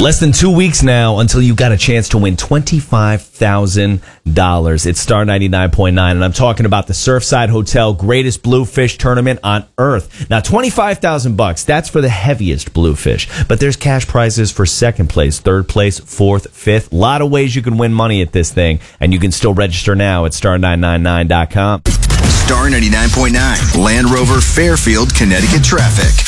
Less than 2 weeks now until you got a chance to win $25,000. It's Star 99.9, and I'm talking about the Surfside Hotel Greatest Bluefish Tournament on Earth. Now, $25,000, that's for the heaviest bluefish, but there's cash prizes for second place, third place, fourth, fifth. A lot of ways you can win money at this thing, and you can still register now at star999.com. Star 99.9, Land Rover, Fairfield, Connecticut traffic.